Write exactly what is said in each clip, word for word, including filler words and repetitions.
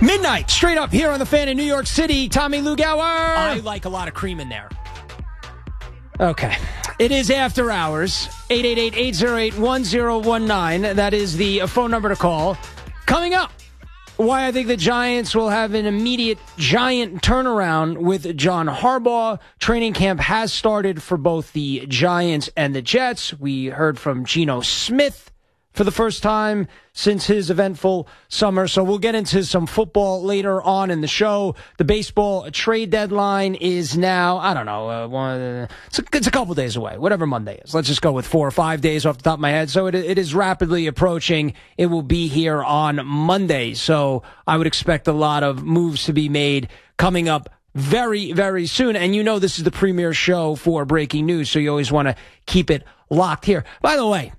Midnight, straight up here on the Fan in New York City. Tommy Lugauer. I like a lot of cream in there. Okay. It is After Hours. eight eight eight, eight oh eight, one oh one nine. That is the phone number to call. Coming up, why I think the Giants will have an immediate giant turnaround with John Harbaugh. Training camp has started for both the Giants and the Jets. We heard from Geno Smith for the first time since his eventful summer. So we'll get into some football later on in the show. The baseball trade deadline is now, I don't know, uh, one, uh, it's, a, it's a couple days away, whatever Monday is. Let's just go with four or five days off the top of my head. So it, it is rapidly approaching. It will be here on Monday. So I would expect a lot of moves to be made coming up very, very soon. And you know this is the premier show for breaking news, so you always want to keep it locked here. By the way,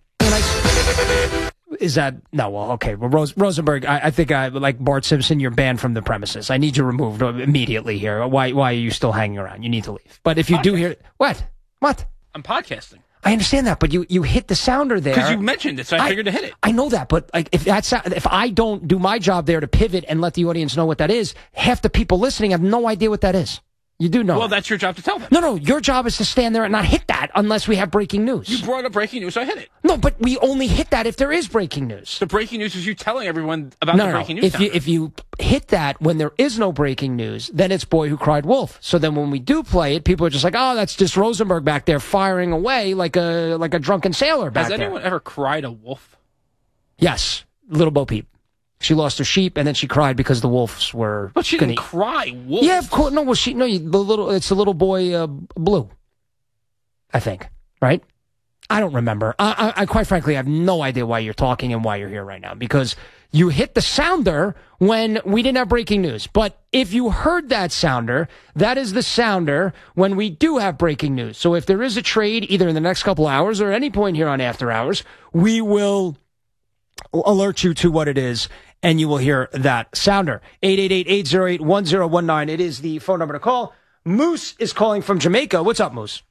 is that no? Well, okay. Well, Rose, Rosenberg, I, I think I like Bart Simpson. You're banned from the premises. I need you removed immediately here. Why? Why are you still hanging around? You need to leave. But if you do hear what, what? I'm podcasting. I understand that, but you, you hit the sounder there because you mentioned it, so I, I figured to hit it. I know that, but like if that's if I don't do my job there to pivot and let the audience know what that is, half the people listening have no idea what that is. You do know. Well, that's your job to tell them. No, no, your job is to stand there and not hit that unless we have breaking news. You brought up breaking news, so I hit it. No, but we only hit that if there is breaking news. The breaking news is you telling everyone about no, the no, breaking no. news. If you, if you hit that when there is no breaking news, then it's Boy Who Cried Wolf. So then when we do play it, people are just like, oh, that's just Rosenberg back there firing away like a like a drunken sailor back there. Has anyone ever cried a wolf? Yes, Little Bo Peep. She lost her sheep, and then she cried because the wolves were. But she didn't gonna... cry. Wolf. Yeah, of course. No, well, she no. The little, it's the little boy, uh, Blue. I think, right? I don't remember. I, I, I, quite frankly, I have no idea why you're talking and why you're here right now because you hit the sounder when we didn't have breaking news. But if you heard that sounder, that is the sounder when we do have breaking news. So if there is a trade, either in the next couple hours or at any point here on After Hours, we will alert you to what it is. And you will hear that sounder. eight eight eight, eight oh eight, one oh one nine. It is the phone number to call. Moose is calling from Jamaica. What's up, Moose?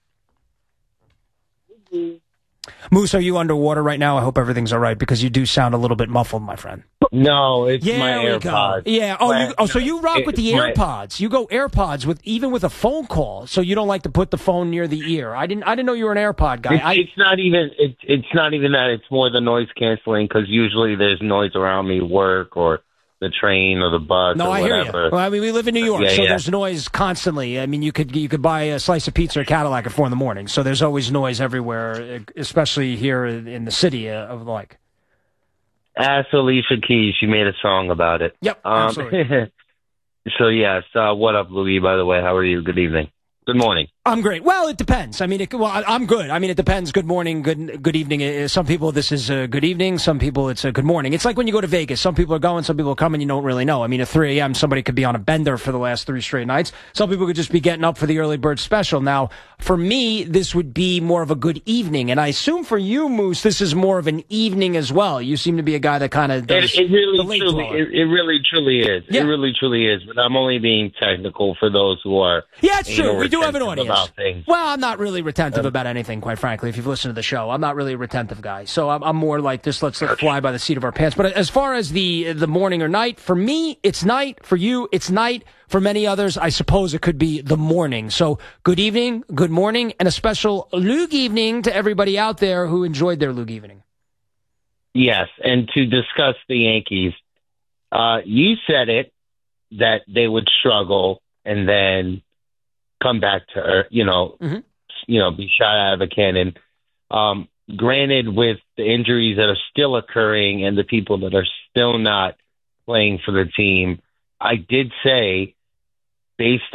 Mm-hmm. Moose, are you underwater right now? I hope everything's all right because you do sound a little bit muffled, my friend. No, it's yeah, my Go. AirPods. Yeah. Oh, you, oh, so you rock it, with the my, AirPods. You go AirPods with even with a phone call. So you don't like to put the phone near the ear. I didn't. I didn't know you were an AirPod guy. It's, I, it's not even. It, it's not even that. It's more the noise canceling because usually there's noise around me, work or the train or the bus. No, or I whatever. hear you. Well, I mean, we live in New York, yeah, so yeah. there's noise constantly. I mean, you could you could buy a slice of pizza or Cadillac at four in the morning. So there's always noise everywhere, especially here in the city of like. Ask Alicia Keys. She made a song about it. Yep, um, absolutely. So, yes, uh, what up, Louis, by the way? How are you? Good evening. Good morning. I'm great. Well, it depends. I mean, it, well, I, I'm good. I mean, it depends. Good morning, good good evening. Uh, Some people, this is a good evening. Some people, it's a good morning. It's like when you go to Vegas. Some people are going, some people are coming. You don't really know. I mean, at three a.m., somebody could be on a bender for the last three straight nights. Some people could just be getting up for the early bird special. Now, for me, this would be more of a good evening. And I assume for you, Moose, this is more of an evening as well. You seem to be a guy that kind of does it, it really, the late truly, dweller. it, it really, truly is. Yeah. It really, truly is. But I'm only being technical for those who are. Yeah, it's true. know, We do have an retentive audience. About things. Well, I'm not really retentive about anything, quite frankly. If you've listened to the show, I'm not really a retentive guy. So I'm, I'm more like just let's let fly by the seat of our pants. But as far as the the morning or night, for me, it's night. For you, it's night. For many others, I suppose it could be the morning. So good evening, good morning, and a special Lug evening to everybody out there who enjoyed their Lug evening. Yes, and to discuss the Yankees, uh, you said it, that they would struggle and then come back to earth, you know, mm-hmm. you know, be shot out of a cannon. Um, granted, with the injuries that are still occurring and the people that are still not playing for the team, I did say, based